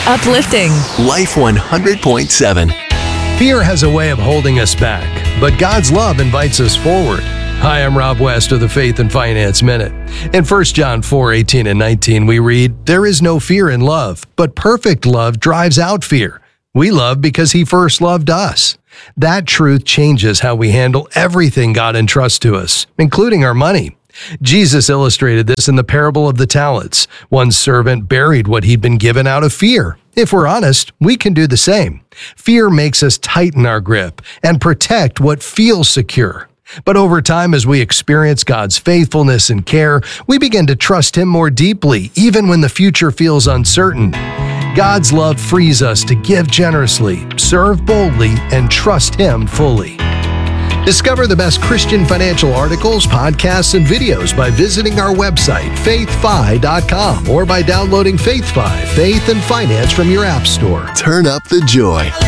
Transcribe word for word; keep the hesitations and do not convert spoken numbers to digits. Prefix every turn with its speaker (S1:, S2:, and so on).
S1: Uplifting.
S2: Life one hundred point seven.
S3: Fear has a way of holding us back, but God's love invites us forward. Hi, I'm Rob West of the Faith and Finance Minute. In First John four, eighteen and nineteen, we read, "There is no fear in love, but perfect love drives out fear. We love because He first loved us." That truth changes how we handle everything God entrusts to us, including our money. Jesus illustrated this in the parable of the talents. One servant buried what he'd been given out of fear. If we're honest, we can do the same. Fear makes us tighten our grip and protect what feels secure. But over time, as we experience God's faithfulness and care, we begin to trust Him more deeply, even when the future feels uncertain. God's love frees us to give generously, serve boldly, and trust Him fully. Discover the best Christian financial articles, podcasts, and videos by visiting our website, faith fi dot com, or by downloading FaithFi, Faith and Finance from your app store.
S2: Turn up the joy.